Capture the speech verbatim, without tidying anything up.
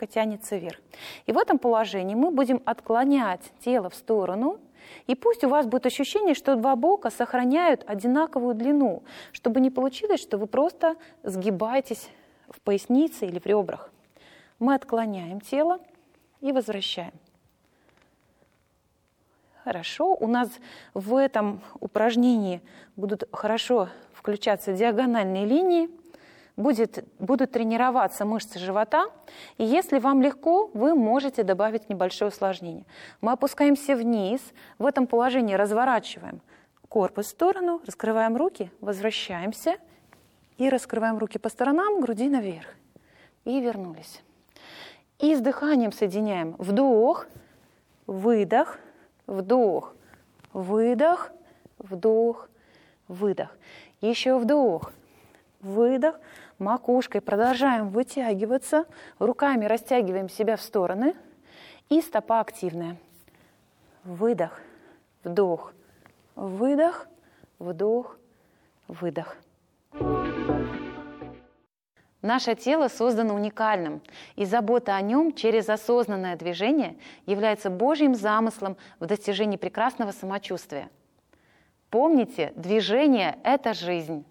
мягко тянется вверх. И в этом положении мы будем отклонять тело в сторону, и пусть у вас будет ощущение, что два бока сохраняют одинаковую длину, чтобы не получилось, что вы просто сгибаетесь в пояснице или в ребрах. Мы отклоняем тело и возвращаем. Хорошо. У нас в этом упражнении будут хорошо включаться диагональные линии, будет, будут тренироваться мышцы живота. И если вам легко, вы можете добавить небольшое усложнение. Мы опускаемся вниз, в этом положении разворачиваем корпус в сторону, раскрываем руки, возвращаемся и раскрываем руки по сторонам, груди наверх. И вернулись. И с дыханием соединяем вдох, выдох, вдох, выдох, вдох, выдох. Еще вдох, выдох. Макушкой продолжаем вытягиваться. Руками растягиваем себя в стороны. И стопа активная. Выдох, вдох, выдох, вдох, выдох. Наше тело создано уникальным, и забота о нем через осознанное движение является Божьим замыслом в достижении прекрасного самочувствия. Помните, движение – это жизнь.